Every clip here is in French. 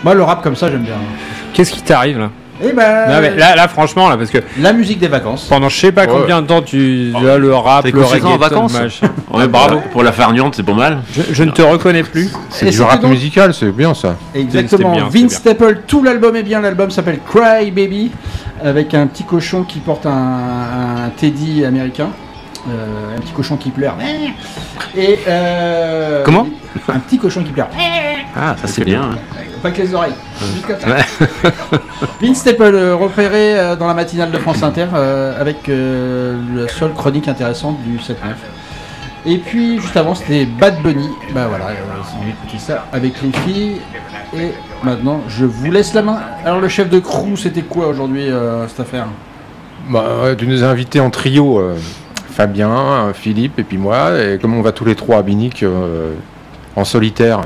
Moi, le rap comme ça, j'aime bien. Qu'est-ce qui t'arrive là? Eh ben, Non, mais là, franchement, là, parce que la musique des vacances. pendant je sais pas combien de temps tu as le rap, T'es le conséquent en reggaeton, vacances. machin. Ouais, bravo. Pour la farniente, c'est pas mal. Je ne te reconnais plus. C'est Et du c'était rap donc- musical, c'est bien ça. Exactement. C'était bien, Vince Staples, tout l'album est bien. L'album s'appelle Cry Baby, avec un petit cochon qui porte un teddy américain. Un petit cochon qui pleure. Et Comment? Un petit cochon qui pleure. Ah, ça c'est bien. bien. Pas que les oreilles. Juste comme ça. Vince Staples, repéré dans la matinale de France Inter, avec la seule chronique intéressante du 7-9. Et puis, juste avant, c'était Bad Bunny. Bah voilà, on écoutait ça avec les filles. Et maintenant, je vous laisse la main. Alors, le chef de crew, c'était quoi aujourd'hui, cette affaire? Tu nous as invités en trio, Fabien, Philippe et puis moi. Et comme on va tous les trois à Binic en solitaire,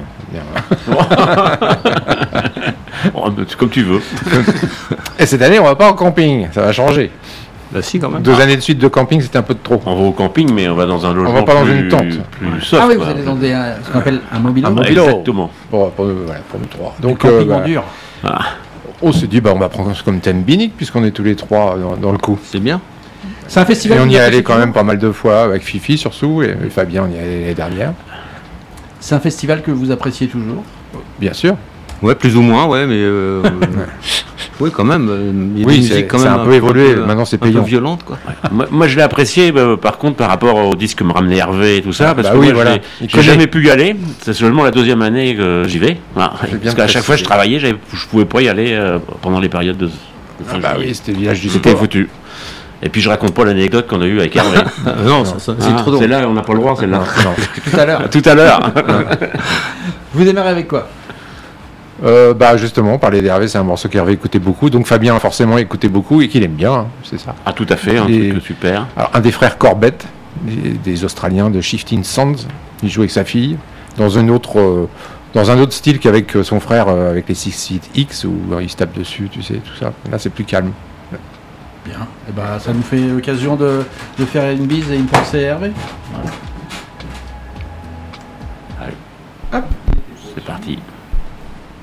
Oh, comme tu veux. et cette année on va pas en camping, ça va changer. Bah si, quand même. 2 années de suite de camping, c'était un peu de trop. On va au camping, mais on va dans un logement. va pas dans plus- une tente. Plus soft. Ah oui, vous quoi. allez dans ce qu'on appelle un mobile. Un home. mobile. Exactement. Pour nous trois. Donc Camping en dur. on s'est dit on va prendre comme thème Binic puisqu'on est tous les trois dans le coup. C'est bien. C'est un Et festival. on que y vous est allé appréciez quand même toujours pas mal de fois avec Fifi surtout et Fabien on y est allé l'année dernière. C'est un festival que vous appréciez toujours. Bien sûr. Ouais, plus ou moins, ouais, mais oui, quand même. Il y a Oui, des musiques quand c'est même un peu évolué, maintenant, c'est un peu payant. violente, quoi. Moi, je l'ai apprécié, par contre, par rapport au disque que me ramenait Hervé et tout ça, parce bah que oui, moi, voilà. j'ai Il connaît. jamais pu y aller. C'est seulement la 2e année que j'y vais. Voilà. J'ai bien Parce qu'à chaque fois, je précisé. travaillais, je pouvais pas y aller pendant les périodes de fin Bah juillet. oui, c'était le village du C'était sport. foutu. Et puis, je raconte pas l'anecdote qu'on a eue avec Hervé. Non, c'est Ah, trop drôle. celle-là, on n'a pas le droit, celle-là. Non. Tout à l'heure. Tout à l'heure. Vous démarrez avec quoi? Justement, parler d'Hervé, c'est un morceau qu'Hervé écoutait beaucoup, donc Fabien a forcément écouté beaucoup et qu'il aime bien, hein, c'est ça. Ah, tout à fait, un Et- truc super. Alors, un des frères Corbett, des Australiens de Shifting Sands, il joue avec sa fille, dans un autre style qu'avec son frère, avec les 6 Feet X, où il se tape dessus, tu sais, tout ça. Là, c'est plus calme. Bien. Et bah, ça nous fait l'occasion de faire une bise et une pensée à Hervé. C'est parti.